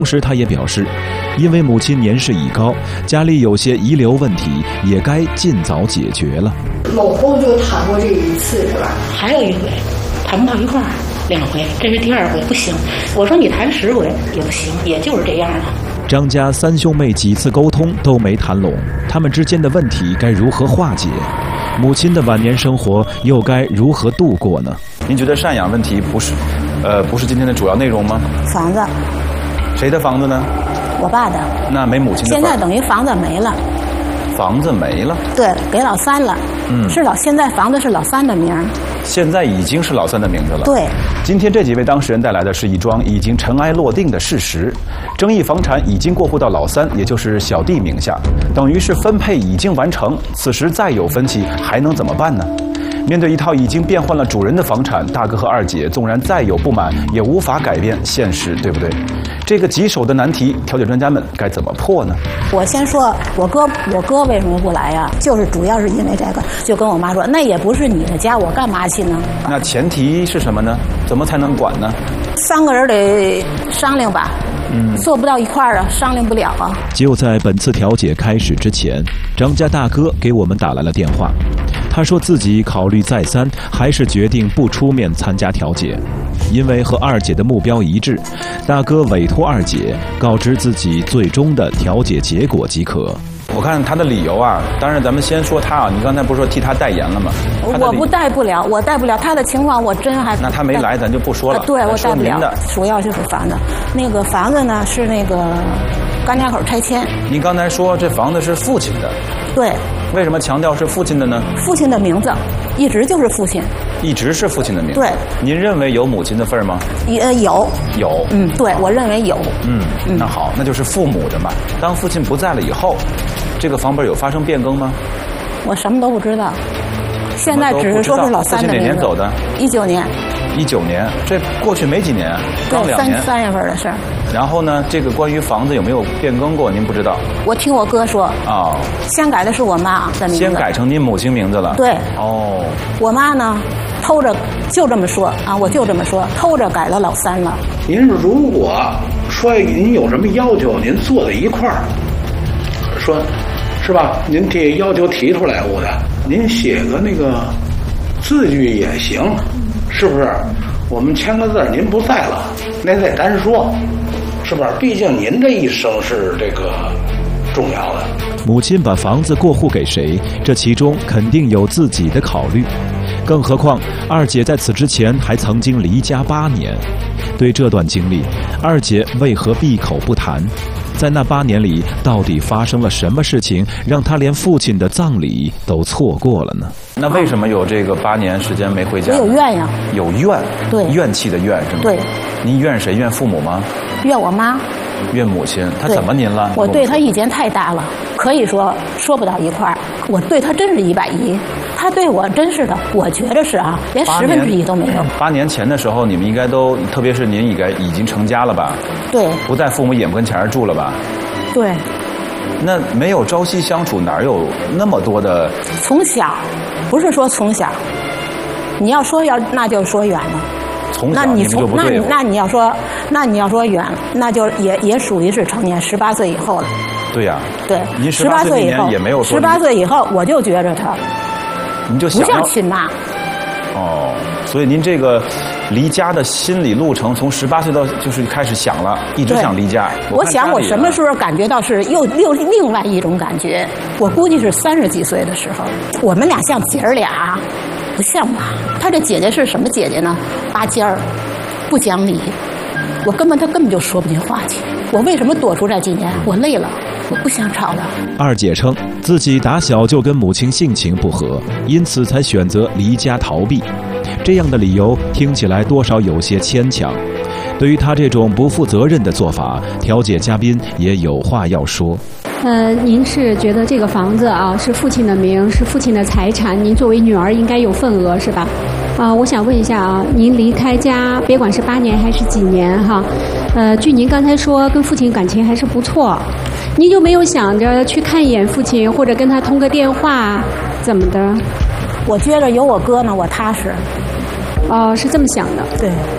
同时，他也表示，因为母亲年事已高，家里有些遗留问题，也该尽早解决了。 老后就谈过这一次是吧？ 还有一回，谈不到一块儿，2回，这是第2回，不行。我说你谈10回也不行，也就是这样了。 张家3兄妹几次沟通都没谈拢，他们之间的问题该如何化解？母亲的晚年生活又该如何度过呢？ 您觉得赡养问题不是今天的主要内容吗？ 房子， 谁的房子呢？ 我爸的。 那没母亲的。 现在等于房子没了。 房子没了？ 对，给老三了。现在房子是老三的名儿。 现在已经是老三的名字了。 对。 今天这几位当事人带来的是一桩已经尘埃落定的事实，争议房产已经过户到老三，也就是小弟名下，等于是分配已经完成。此时再有分歧，还能怎么办呢？面对一套已经变换了主人的房产，大哥和二姐纵然再有不满，也无法改变现实，对不对？这个棘手的难题，调解专家们该怎么破呢？ 我先说，我哥为什么不来呀？就是主要是因为这个，就跟我妈说，那也不是你的家，我干嘛去呢？ 那前提是什么呢？怎么才能管呢 ？3个人得商量吧。做不到一块儿啊，商量不了啊。 就在本次调解开始之前，张家大哥给我们打来了电话。他说自己考虑再三，还是决定不出面参加调解，因为和二姐的目标一致。大哥委托二姐告知自己最终的调解结果即可。 我看他的理由啊，当然咱们先说他啊，你刚才不是说替他代言了吗？ 我代不了他的情况，我真还。 那他没来，咱就不说了。 对，我代不了。主要就是房子，那个房子呢是那个甘家口拆迁。 您刚才说这房子是父亲的。 对。 为什么强调是父亲的呢？ 父亲的名字一直就是父亲。 一直是父亲的名字。 对。 您认为有母亲的份吗？ 有。 有。 对，我认为有。 那好，那就是父母的嘛。当父亲不在了以后，这个房本有发生变更吗？ 我什么都不知道，现在只是说是老三的名字。 父亲哪年走的 ？19年。 19年，这过去没几年，刚2年。 3月份的事儿。 然后呢，这个关于房子有没有变更过？您不知道？ 我听我哥说。 哦。 先改的是我妈的名字。 先改成您母亲名字了。 对。 哦。 我妈呢，偷着就这么说啊，我就这么说，偷着改了老三了。 您如果说您有什么要求，您坐在一块儿说，是吧？您这要求提出来，您写个那个字据也行，是不是？我们签个字，您不在了，那再单说，是不是？毕竟您这一生是这个重要的。 母亲把房子过户给谁，这其中肯定有自己的考虑。更何况二姐在此之前还曾经离家8年，对这段经历，二姐为何闭口不谈？在那8年里，到底发生了什么事情，让她连父亲的葬礼都错过了呢？ 那为什么有这个8年时间没回家？ 我有怨呀。 有怨？ 对。 怨气的怨是吗？ 对。 您怨谁？怨父母吗？ 怨我妈。 怨母亲？她怎么您了？ 我对她意见太大了，可以说不到一块儿。我对她真是110，她对我真是的，我觉得是啊，连1/10都没有。 8年前的时候，你们应该都，特别是您应该已经成家了吧？ 对。 不在父母眼跟前儿住了吧？ 对。 那没有朝夕相处，哪有那么多的？ 从小，不是说从小，你要说那就说远了。 从小你就不对了。 那你要说远，那就也属于是成年，18岁以后了。 对呀。 对。 您18岁以后也没有说。 18岁以后，我就觉着他， 你就想不像亲妈。 哦，所以您这个离家的心理路程，从18岁到就是开始想了，一直想离家。 我想我什么时候感觉到是又另外一种感觉？我估计是30几岁的时候，我们俩像姐儿俩。不像吧？她这姐姐是什么姐姐呢？拔尖儿，不讲理。她根本就说不进话去。我为什么躲出这几年？我累了，我不想吵了。 二姐称自己打小就跟母亲性情不合，因此才选择离家逃避。这样的理由听起来多少有些牵强。对于她这种不负责任的做法，调解嘉宾也有话要说。 您是觉得这个房子啊是父亲的名，是父亲的财产，您作为女儿应该有份额是吧？我想问一下啊，您离开家，别管是8年还是几年哈，据您刚才说跟父亲感情还是不错，您就没有想着去看一眼父亲，或者跟他通个电话，怎么的？ 我觉着有我哥呢，我踏实。 是这么想的。 对。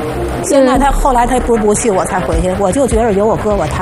现在他后来他不去，我才回去。我就觉得有我哥我